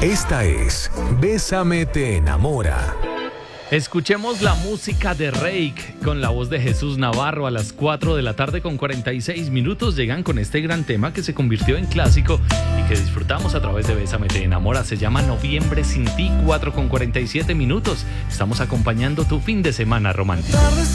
Esta es Bésame te enamora. Escuchemos la música de Reik con la voz de Jesús Navarro a las 4 de la tarde con 46 minutos. Llegan con este gran tema que se convirtió en clásico y que disfrutamos a través de Bésame te enamora. Se llama Noviembre sin ti, 4 con 47 minutos. Estamos acompañando tu fin de semana romántico.